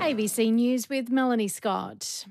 ABC News with Melanie Scott.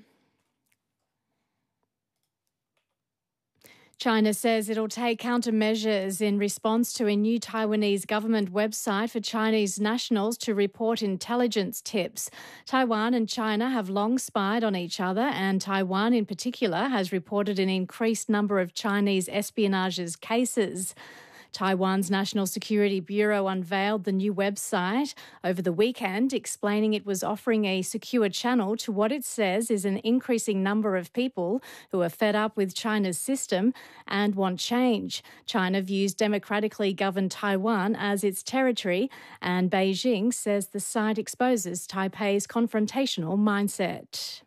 China says it'll take countermeasures in response to a new Taiwanese government website for Chinese nationals to report intelligence tips. Taiwan and China have long spied on each other, and Taiwan in particular has reported an increased number of Chinese espionage cases. Taiwan's National Security Bureau unveiled the new website over the weekend, explaining it was offering a secure channel to what it says is an increasing number of people who are fed up with China's system and want change. China views democratically governed Taiwan as its territory, and Beijing says the site exposes Taipei's confrontational mindset.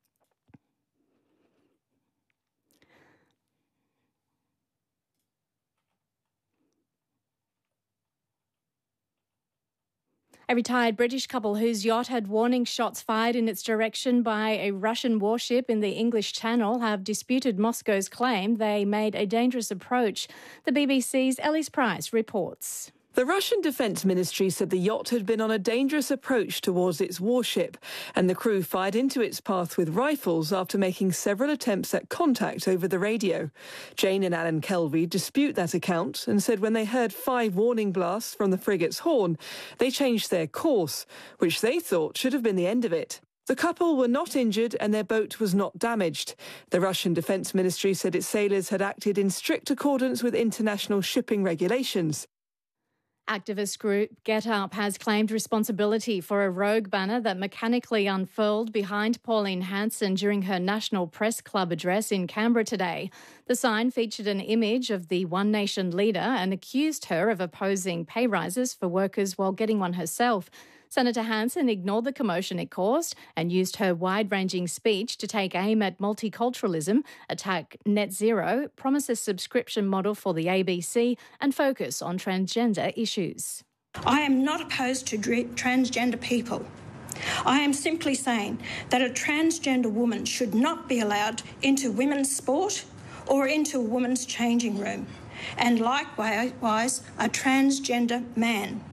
A retired British couple whose yacht had warning shots fired in its direction by a Russian warship in the English Channel have disputed Moscow's claim they made a dangerous approach. The BBC's Ellis Price reports. The Russian Defence Ministry said the yacht had been on a dangerous approach towards its warship, and the crew fired into its path with rifles after making several attempts at contact over the radio. Jane and Alan Kelvey dispute that account and said when they heard 5 warning blasts from the frigate's horn, they changed their course, which they thought should have been the end of it. The couple were not injured and their boat was not damaged. The Russian Defence Ministry said its sailors had acted in strict accordance with international shipping regulations. Activist group Get Up has claimed responsibility for a rogue banner that mechanically unfurled behind Pauline Hanson during her National Press Club address in Canberra today. The sign featured an image of the One Nation leader and accused her of opposing pay rises for workers while getting one herself. Senator Hanson ignored the commotion it caused and used her wide-ranging speech to take aim at multiculturalism, attack net zero, promise a subscription model for the ABC and focus on transgender issues. I am not opposed to transgender people. I am simply saying that a transgender woman should not be allowed into women's sport or into a woman's changing room, and likewise a transgender man.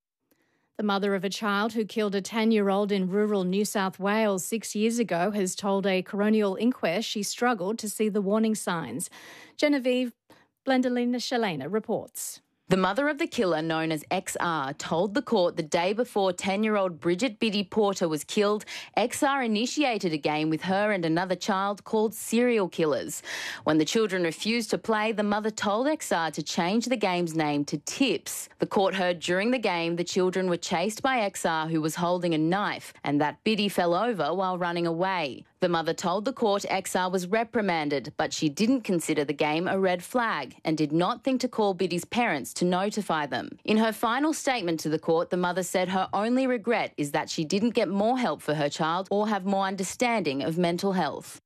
The mother of a child who killed a 10-year-old in rural New South Wales 6 years ago has told a coronial inquest she struggled to see the warning signs. Genevieve Blendelina-Shalena reports. The mother of the killer, known as XR, told the court the day before 10-year-old Bridget Biddy Porter was killed, XR initiated a game with her and another child called Serial Killers. When the children refused to play, the mother told XR to change the game's name to Tips. The court heard during the game the children were chased by XR, who was holding a knife, and that Biddy fell over while running away. The mother told the court XR was reprimanded, but she didn't consider the game a red flag and did not think to call Biddy's parents to notify them. In her final statement to the court, the mother said her only regret is that she didn't get more help for her child or have more understanding of mental health.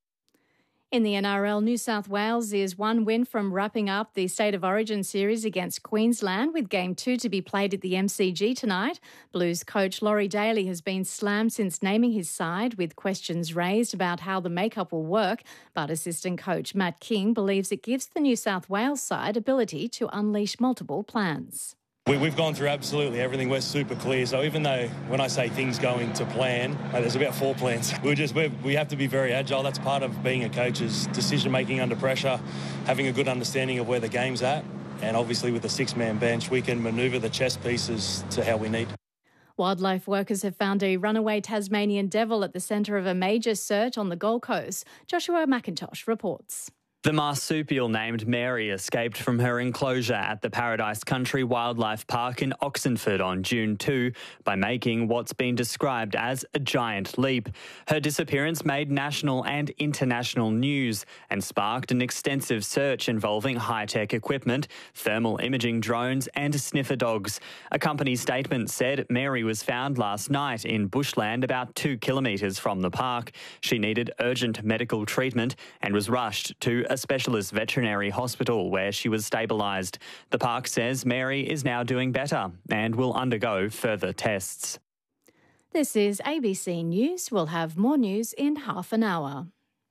In the NRL, New South Wales is one win from wrapping up the State of Origin series against Queensland, with Game 2 to be played at the MCG tonight. Blues coach Laurie Daly has been slammed since naming his side, with questions raised about how the makeup will work, but assistant coach Matt King believes it gives the New South Wales side ability to unleash multiple plans. We've gone through absolutely everything. We're super clear. So even though when I say things going to plan, there's about 4 plans. We have to be very agile. That's part of being a coach, is decision-making under pressure, having a good understanding of where the game's at. And obviously with the 6-man bench, we can manoeuvre the chess pieces to how we need. Wildlife workers have found a runaway Tasmanian devil at the centre of a major search on the Gold Coast. Joshua McIntosh reports. The marsupial named Mary escaped from her enclosure at the Paradise Country Wildlife Park in Oxenford on June 2 by making what's been described as a giant leap. Her disappearance made national and international news and sparked an extensive search involving high-tech equipment, thermal imaging drones and sniffer dogs. A company statement said Mary was found last night in bushland about 2 kilometres from the park. She needed urgent medical treatment and was rushed to a specialist veterinary hospital where she was stabilised. The park says Mary is now doing better and will undergo further tests. This is ABC News. We'll have more news in half an hour.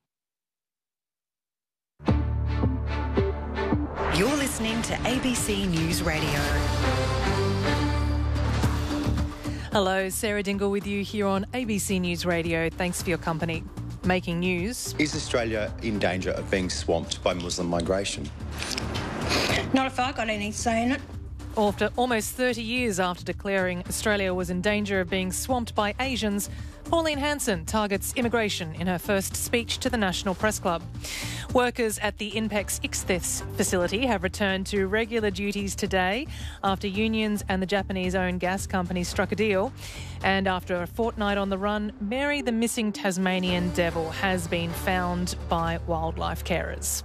You're listening to ABC News Radio. Hello, Sarah Dingle with you here on ABC News Radio. Thanks for your company. Making news. Is Australia in danger of being swamped by Muslim migration? Not if I got any say in it. After almost 30 years after declaring Australia was in danger of being swamped by Asians, Pauline Hanson targets immigration in her first speech to the National Press Club. Workers at the INPEX Ichthys facility have returned to regular duties today after unions and the Japanese-owned gas company struck a deal. And after a fortnight on the run, Mary the missing Tasmanian devil has been found by wildlife carers.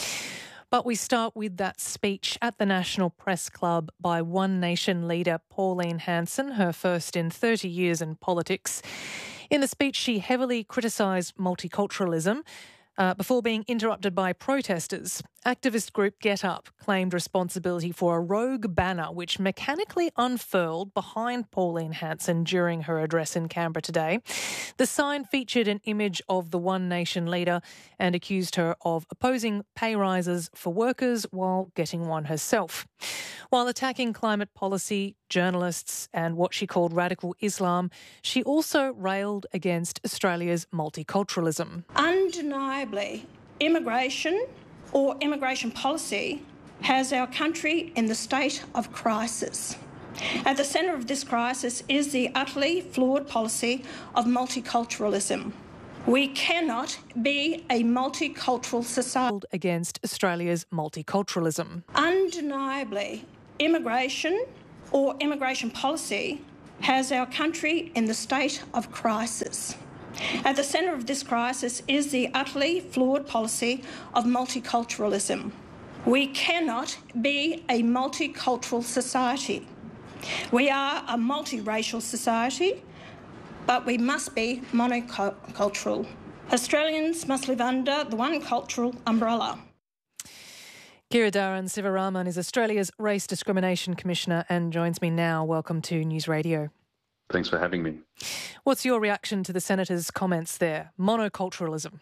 But we start with that speech at the National Press Club by One Nation leader Pauline Hanson, her first in 30 years in politics. In the speech, she heavily criticised multiculturalism before being interrupted by protesters. Activist group Get Up claimed responsibility for a rogue banner which mechanically unfurled behind Pauline Hanson during her address in Canberra today. The sign featured an image of the One Nation leader and accused her of opposing pay rises for workers while getting one herself. While attacking climate policy, journalists and what she called radical Islam, she also railed against Australia's multiculturalism. Undeniably, immigration or immigration policy has our country in the state of crisis. At the centre of this crisis is the utterly flawed policy of multiculturalism. We cannot be a multicultural society. Against Australia's multiculturalism. Undeniably, immigration or immigration policy has our country in the state of crisis. At the centre of this crisis is the utterly flawed policy of multiculturalism. We cannot be a multicultural society. We are a multiracial society, but we must be monocultural. Australians must live under the one cultural umbrella. Giridharan Sivaraman is Australia's Race Discrimination Commissioner and joins me now. Welcome to News Radio. Thanks for having me. What's your reaction to the Senator's comments there? Monoculturalism.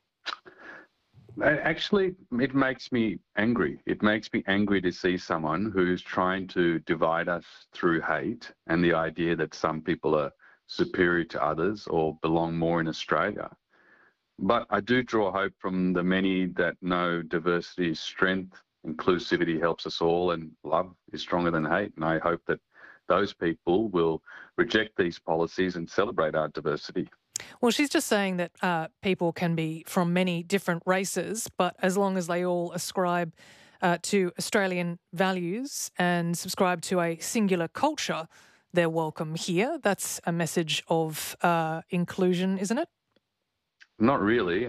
Actually, it makes me angry. It makes me angry to see someone who's trying to divide us through hate and the idea that some people are superior to others or belong more in Australia. But I do draw hope from the many that know diversity is strength, inclusivity helps us all, and love is stronger than hate. And I hope that those people will reject these policies and celebrate our diversity. Well, she's just saying that people can be from many different races, but as long as they all ascribe to Australian values and subscribe to a singular culture, they're welcome here. That's a message of inclusion, isn't it? Not really.